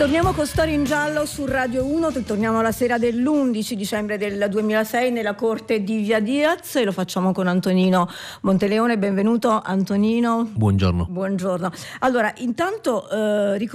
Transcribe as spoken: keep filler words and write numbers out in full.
Torniamo con Storie in Giallo su Radio uno, torniamo la sera dell'undici dicembre del duemilasei nella corte di Via Diaz e lo facciamo con Antonino Monteleone. Benvenuto Antonino. Buongiorno. Buongiorno. Allora, intanto eh,